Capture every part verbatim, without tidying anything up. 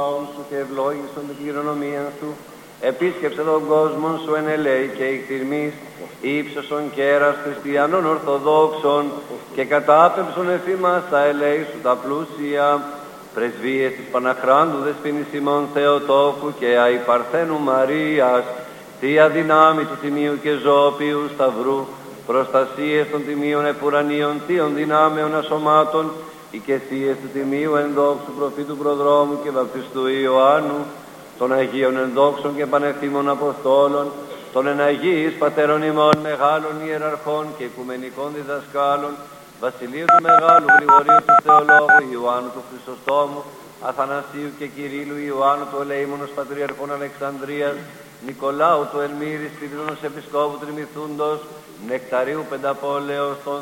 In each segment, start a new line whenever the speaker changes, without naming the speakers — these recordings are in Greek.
λαόν σου και ευλόγησον την κληρονομία σου. Επίσκεψε τον κόσμο σου εν ελέη και εκτιρμής, ύψωσον κέρας χριστιανών ορθοδόξων και κατάπεμψον εφήμας τα ελέη σου τα πλούσια. Πρεσβείες της Παναχράντου Δεσποίνης ημών Θεοτόκου και αϊ Παρθένου Μαρίας, θεία δυνάμει του Τιμίου και Ζώπιου Σταυρού, προστασίες των Τιμίων Επουρανίων, θείων δυνάμεων ασωμάτων, οικεσίες του Τιμίου ενδόξου προφήτου προδρόμου και βαπτιστού Ιωάννου, των Αγίων ενδόξων και πανεθήμων Αποστόλων, των εναγίης πατέρων ημών μεγάλων ιεραρχών και οικουμενικών διδασκάλων, Βασιλείου του Μεγάλου, Γρηγορίου του Θεολόγου, Ιωάννου του Χρυσοστόμου, Αθανασίου και Κυρίλου, Ιωάννου του Ελεήμονος Πατριαρχών Αλεξανδρίας, Νικολάου του Ελμύρης, Πυρήνωνος Επισκόπου Τριμηθούντος, Νεκταρίου Πενταπόλεως των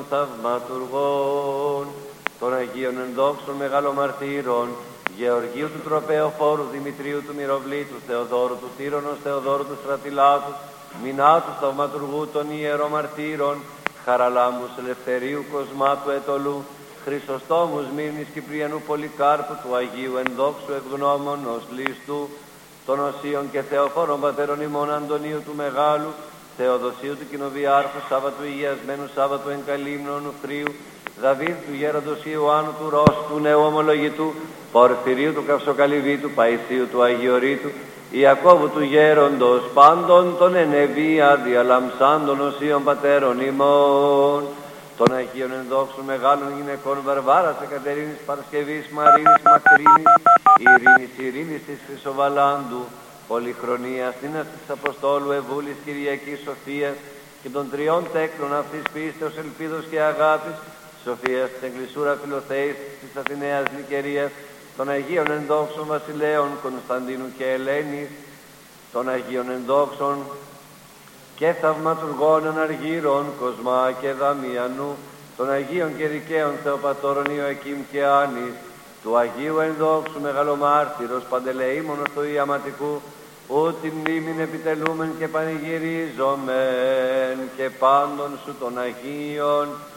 Θαυματουργών, των Αγίων ενδόξων μεγαλομαρτύρων, Γεωργίου του Τροπεοφόρου, Δημητρίου του Μυροβλήτου, Θεοδόρου του Τύρονος, Θεοδόρου του Στρατιλάτου, Μινάτου Θαυματουργού των Ιερομαρτύρων, Χαραλάμπου Ελευθερίου Κοσμάτου Ετολού, Χρυσοστόμου Μύρνης Κυπριανού Πολυκάρπου, του Αγίου ενδόξου ευγνώμονος Λίστου, των Οσίων και Θεοφόρων πατέρων ημών Αντωνίου του Μεγάλου, Θεοδοσίου του Κοινοβιάρχου, Σάββατου Υγιασμένου, Σάββατου Εγκαλύμνων Ουφρίου, Δαβίδ του Γέροντος Ιωάννου του Ρώσου, νέου ομολογητού, Πορφυρίου του Καυσοκαλυβίτου, Παϊσίου του Αγιορείτου, Ιακώβου του Γέροντος, πάντων των ενεβία διαλαμψάντων οσίων πατέρων ημών, των Αγίων ενδόξων μεγάλων γυναικών Βαρβάρας, Εκατερίνης, Παρασκευής, Μαρίνης, Μακρίνης, Ειρήνης, Ειρήνης της Χρυσοβαλάντου, Πολυχρονίας, Τίνας της Αποστόλου, Εβούλης, Κυριακής, Σοφίας και των τριών τέκνων αυτής πίστεως, ελπίδος και αγάπης, Σοφίας της Εγκλησούρα Φιλοθέης της Αθηναίας Νικερίας, των Αγίων ενδόξων βασιλέων Κωνσταντίνου και Ελένης, των Αγίων ενδόξων και θαυματουργών αναργύρων Κοσμά και Δαμιανού, των Αγίων και δικαίων Θεοπατώρων Ιωακήμ και Άνης, του Αγίου ενδόξου μεγαλομάρτυρος Παντελεήμονος του Ιαματικού, ού τη μνήμην επιτελούμεν και πανηγυρίζομεν και πάντων σου των Αγίων